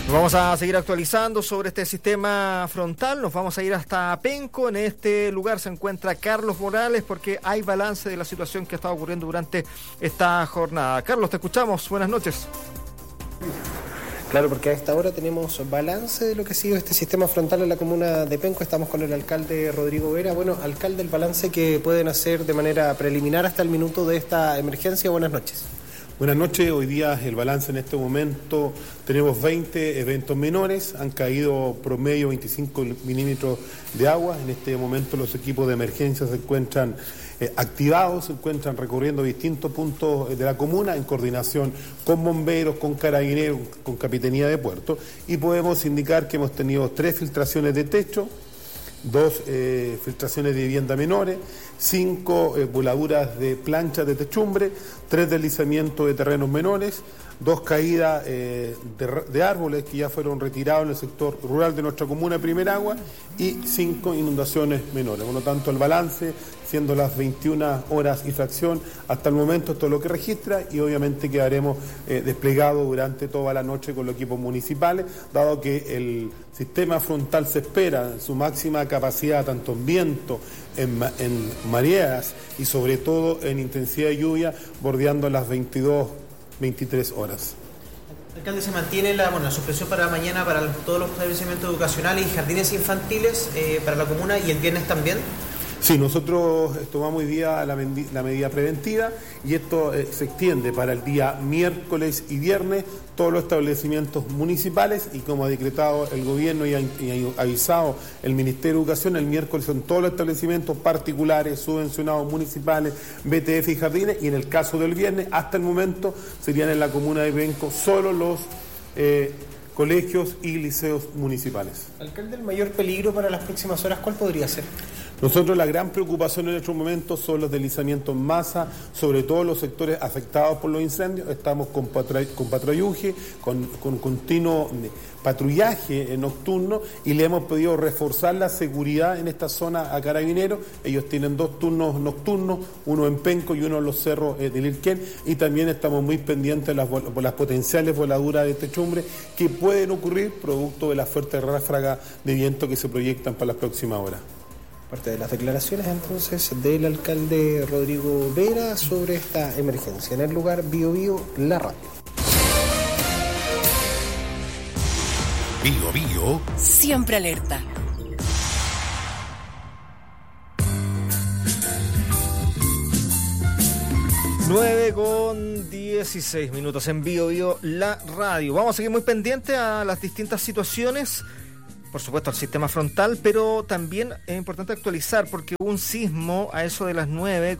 Nos vamos a seguir actualizando sobre este sistema frontal, nos vamos a ir hasta Penco. En este lugar se encuentra Carlos Morales porque hay balance de la situación que ha estado ocurriendo durante esta jornada. Carlos, te escuchamos, buenas noches. Claro, porque a esta hora tenemos balance de lo que ha sido este sistema frontal en la comuna de Penco. Estamos con el alcalde Rodrigo Vera. Bueno, alcalde, el balance que pueden hacer de manera preliminar hasta el minuto de esta emergencia. Buenas noches. Buenas noches, hoy día el balance en este momento, tenemos 20 eventos menores, han caído promedio 25 milímetros de agua, en este momento los equipos de emergencia se encuentran activados, se encuentran recorriendo distintos puntos de la comuna en coordinación con bomberos, con carabineros, con Capitanía de Puerto, y podemos indicar que hemos tenido 3 filtraciones de techo, 2 filtraciones de vivienda menores, 5 voladuras de planchas de techumbre, 3 deslizamientos de terrenos menores, 2 caídas de árboles que ya fueron retirados en el sector rural de nuestra comuna Primer Agua y 5 inundaciones menores. Por lo tanto, el balance, siendo las 21 horas y fracción, hasta el momento esto es lo que registra y obviamente quedaremos desplegados durante toda la noche con los equipos municipales, dado que el sistema frontal se espera en su máxima capacidad, tanto en viento, en mareas y sobre todo en intensidad de lluvia, bordeando las 23 horas. Alcalde, ¿se mantiene la suspensión para mañana para todos los establecimientos educacionales y jardines infantiles para la comuna y el viernes también? Sí, nosotros tomamos hoy día la medida preventiva y esto se extiende para el día miércoles y viernes todos los establecimientos municipales y como ha decretado el gobierno y ha avisado el Ministerio de Educación, el miércoles son todos los establecimientos particulares, subvencionados, municipales, BTF y jardines, y en el caso del viernes, hasta el momento, serían en la comuna de Penco solo los colegios y liceos municipales. Alcalde, el mayor peligro para las próximas horas, ¿cuál podría ser? Nosotros la gran preocupación en estos momentos son los deslizamientos en masa, sobre todo los sectores afectados por los incendios. Estamos con patrullaje, con continuo patrullaje nocturno y le hemos pedido reforzar la seguridad en esta zona a Carabineros. Ellos tienen 2 turnos nocturnos, uno en Penco y uno en los cerros de Lirquén, y también estamos muy pendientes por las potenciales voladuras de techumbre que pueden ocurrir producto de las fuertes ráfagas de viento que se proyectan para las próximas horas. Parte de las declaraciones entonces del alcalde Rodrigo Vera sobre esta emergencia. En el lugar Bio Bio, la radio. Bio Bio. Siempre alerta. Nueve con 16 minutos en Bio Bio, la radio. Vamos a seguir muy pendientes a las distintas situaciones. Por supuesto, al sistema frontal, pero también es importante actualizar porque hubo un sismo a eso de las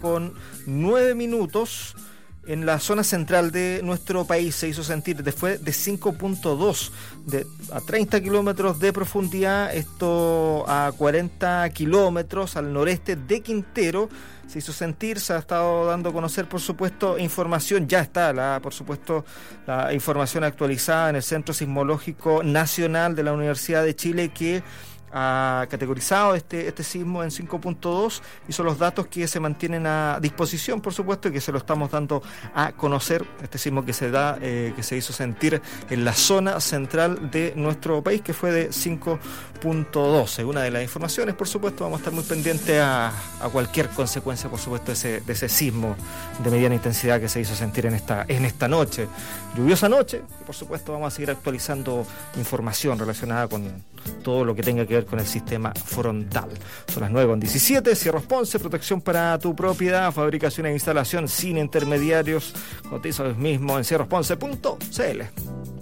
9:09 en la zona central de nuestro país. Se hizo sentir después de 5.2 a 30 kilómetros de profundidad, esto a 40 kilómetros al noreste de Quintero. Se hizo sentir, se ha estado dando a conocer, por supuesto, información, ya está, por supuesto, la información actualizada en el Centro Sismológico Nacional de la Universidad de Chile, que ha categorizado este sismo en 5.2 y son los datos que se mantienen a disposición, por supuesto, y que se lo estamos dando a conocer. Este sismo que se hizo sentir en la zona central de nuestro país, que fue de 5.12. Una de las informaciones, por supuesto, vamos a estar muy pendientes a cualquier consecuencia, por supuesto, de ese sismo de mediana intensidad que se hizo sentir en esta noche, lluviosa noche, y por supuesto vamos a seguir actualizando información relacionada con todo lo que tenga que ver con el sistema frontal. Son las 9:17, Cerros Ponce, protección para tu propiedad, fabricación e instalación sin intermediarios. Cotiza hoy mismo en cerrosponce.cl.